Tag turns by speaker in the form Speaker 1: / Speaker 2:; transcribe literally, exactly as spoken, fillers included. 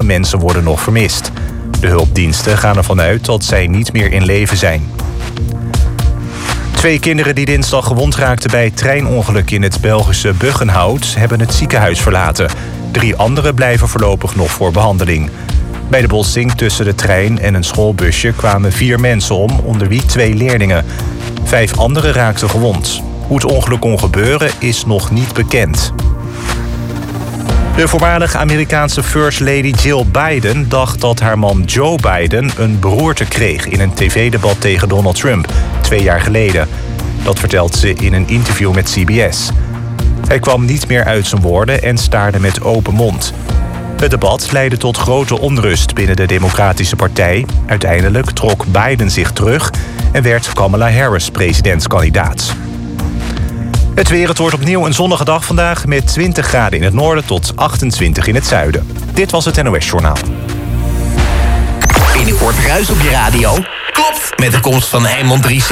Speaker 1: mensen worden nog vermist. De hulpdiensten gaan ervan uit dat zij niet meer in leven zijn. Twee kinderen die dinsdag gewond raakten bij het treinongeluk in het Belgische Buggenhout hebben het ziekenhuis verlaten. Drie anderen blijven voorlopig nog voor behandeling. Bij de botsing tussen de trein en een schoolbusje kwamen vier mensen om, onder wie twee leerlingen. Vijf anderen raakten gewond. Hoe het ongeluk kon gebeuren is nog niet bekend. De voormalige Amerikaanse First Lady Jill Biden dacht dat haar man Joe Biden een beroerte kreeg in een tv-debat tegen Donald Trump, twee jaar geleden. Dat vertelt ze in een interview met C B S. Hij kwam niet meer uit zijn woorden en staarde met open mond. Het debat leidde tot grote onrust binnen de Democratische Partij. Uiteindelijk trok Biden zich terug en werd Kamala Harris presidentskandidaat. Het weer, het wordt opnieuw een zonnige dag vandaag met twintig graden in het noorden tot achtentwintig in het zuiden. Dit was het N O S-journaal.
Speaker 2: Binnenkort ruis op je radio. Klopt! Met de komst van Heijmans drie